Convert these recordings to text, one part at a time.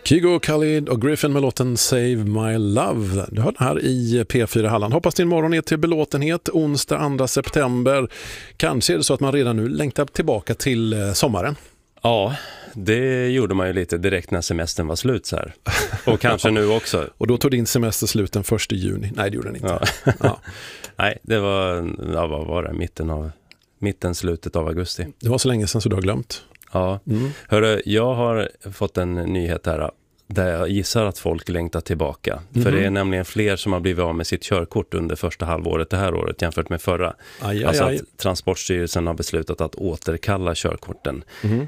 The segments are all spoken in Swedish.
Kygo, Khalid och Griffin med låten Save My Love. Du hör den här i P4 Halland. Hoppas din morgon är till belåtenhet. Onsdag 2 september. Kanske är det så att man redan nu längtar tillbaka till sommaren. Ja, det gjorde man ju lite direkt när semestern var slut så här. Och kanske nu också. Och då tog din semester slut den 1 juni. Nej, det gjorde den inte. Ja. Ja. Nej, det var, vad var det? Slutet av augusti. Det var så länge sedan så du har glömt. Ja. Hörru, jag har fått en nyhet här där jag gissar att folk längtar tillbaka. För det är nämligen fler som har blivit av med sitt körkort under första halvåret det här året jämfört med förra. Alltså att Transportstyrelsen har beslutat att återkalla körkorten.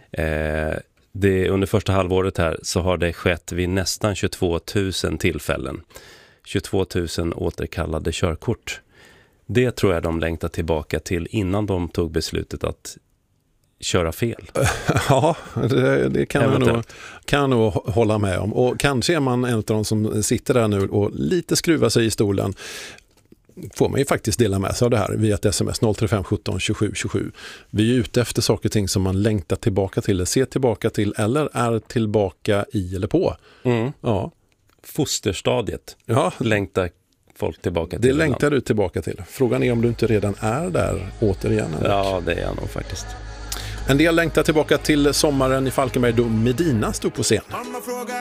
Under första halvåret här så har det skett vid nästan 22 000 tillfällen. 22 000 återkallade körkort. Det tror jag de längtar tillbaka till innan de tog beslutet att köra fel. Ja, det kan jag nog hålla med om. Och kanske är man en av de som sitter där nu och lite skruvar sig i stolen. Får man ju faktiskt dela med sig av det här via ett sms 035 17 27 27. Vi är ute efter saker och ting som man längtar tillbaka till, ser tillbaka till eller är tillbaka i eller på. Ja. Fosterstadiet längtar folk tillbaka till. Det längtar du tillbaka till. Frågan är om du inte redan är där återigen. Ja, det är jag nog faktiskt. En del längtar tillbaka till sommaren i Falkenberg då Medina stod på scen.